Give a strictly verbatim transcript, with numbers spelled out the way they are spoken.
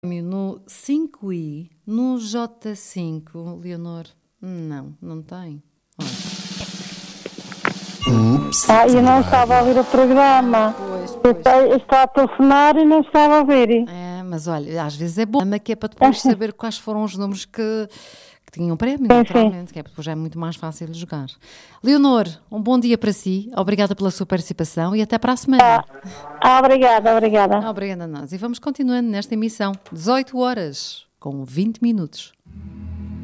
No cinco i, no J cinco, Leonor, não, não tem. Ups. Ah, eu não estava a ouvir o programa. Pois, Eu pois. estava- eu estava a telefonar e não estava a ouvir. É, mas olha, às vezes é bom, mas que é para depois saber quais foram os números que, que tinham prémio, Sim, naturalmente, que é depois é muito mais fácil de jogar. Leonor, um bom dia para si, obrigada pela sua participação e até para a semana. Ah, obrigada, obrigada. Obrigada a nós. E vamos continuando nesta emissão, dezoito horas, com vinte minutos.